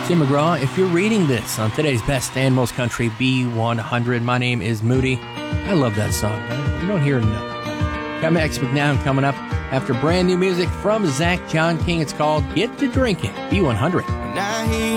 Tim McGraw, if you're reading this on today's Best and Most Country B100, my name is Moody. I love that song, man. You don't hear it enough. Got Max McNown coming up after brand new music from Zach John King. It's called Get to Drinking, B100.